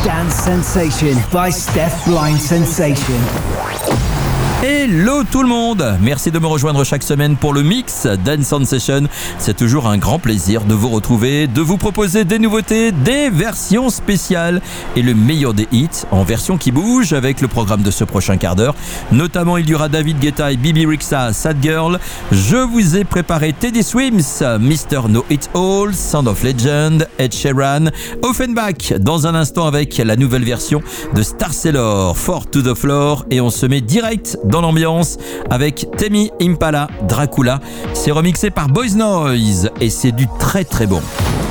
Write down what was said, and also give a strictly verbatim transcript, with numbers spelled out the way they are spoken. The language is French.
Dance Sensation by Steph Blind Sensation. Hello tout le monde, merci de me rejoindre chaque semaine pour le mix Dance Sensation. C'est toujours un grand plaisir de vous retrouver, de vous proposer des nouveautés, des versions spéciales et le meilleur des hits en version qui bouge avec le programme de ce prochain quart d'heure. Notamment il y aura David Guetta et Bibi Rexha, Sad Girl. Je vous ai préparé Teddy Swims, mister Know It All, Sound of Legend, Ed Sheeran, Offenbach dans un instant avec la nouvelle version de Star Sailor, Four to the Floor, et on se met direct dans l'ambiance avec Temi Impala, Dracula. C'est remixé par Boys Noise et c'est du très très bon.